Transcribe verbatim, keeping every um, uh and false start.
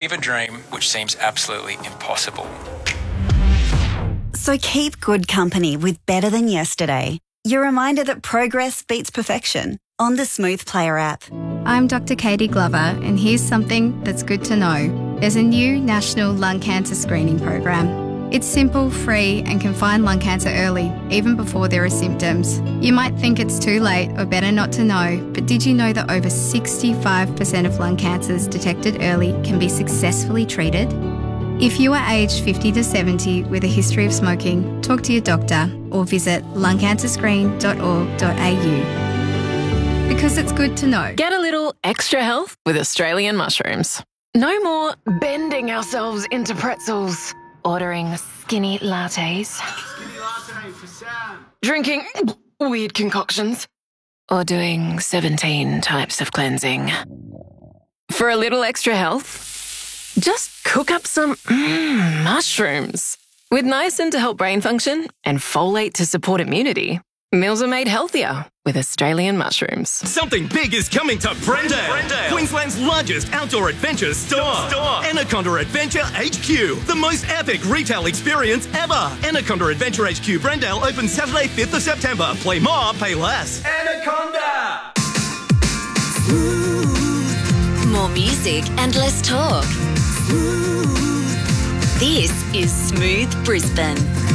achieve a dream which seems absolutely impossible. So keep good company with Better Than Yesterday. Your reminder that progress beats perfection on the Smooth Player app. I'm Doctor Katie Glover, and here's something that's good to know. There's a new national lung cancer screening program. It's simple, free, and can find lung cancer early, even before there are symptoms. You might think it's too late or better not to know, but did you know that over sixty-five percent of lung cancers detected early can be successfully treated? If you are aged fifty to seventy with a history of smoking, talk to your doctor or visit lung cancer screen dot org dot a u. Because it's good to know. Get a little extra health with Australian mushrooms. No more bending ourselves into pretzels. Ordering skinny lattes. Skinny latte for Sam. Drinking weird concoctions. Or doing seventeen types of cleansing. For a little extra health, just cook up some mm, mushrooms. With niacin to help brain function and folate to support immunity, meals are made healthier with Australian mushrooms. Something big is coming to Brendale, Brendale. Queensland's largest outdoor adventure store. store. Anaconda Adventure H Q, the most epic retail experience ever. Anaconda Adventure H Q Brendale opens Saturday fifth of September. Play more, pay less. Anaconda! More music and less talk. This is Smooth Brisbane.